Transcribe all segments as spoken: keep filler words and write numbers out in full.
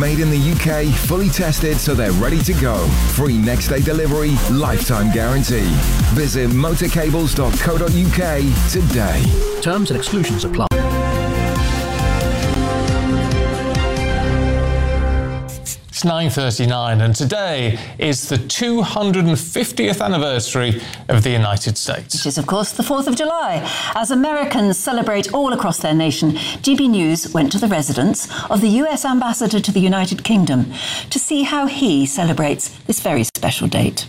Made in the U K, fully tested so they're ready to go. Free next day delivery, lifetime guarantee. Visit motorcables dot co dot uk today. Terms and exclusions apply. It's nine thirty-nine and today is the two hundred fiftieth anniversary of the United States. It is, of course, the fourth of July. As Americans celebrate all across their nation, G B News went to the residence of the U S Ambassador to the United Kingdom to see how he celebrates this very special date.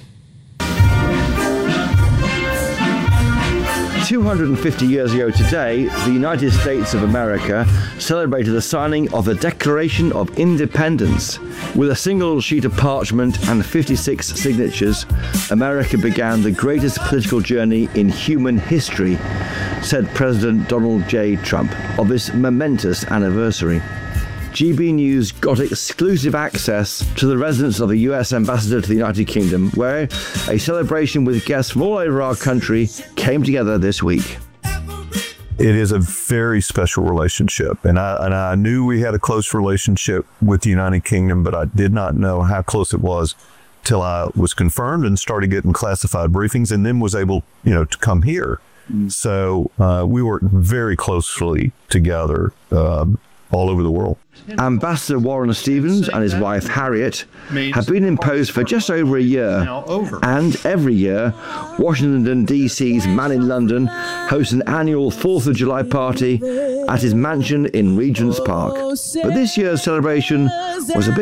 two hundred fifty years ago today, the United States of America celebrated the signing of the Declaration of Independence. With a single sheet of parchment and fifty-six signatures, America began the greatest political journey in human history, said President Donald J. Trump of this momentous anniversary. G B News got exclusive access to the residence of the U S Ambassador to the United Kingdom, where a celebration with guests from all over our country came together this week. It is a very special relationship, and I, and I knew we had a close relationship with the United Kingdom, but I did not know how close it was till I was confirmed and started getting classified briefings, and then was able, you know, to come here. Mm. So uh, we worked very closely together um, all over the world. Ambassador Warren Stevens and his wife Harriet have been in post for just over a year, and every year Washington D C's Man in London hosts an annual fourth of July party at his mansion in Regent's Park. But this year's celebration was a bit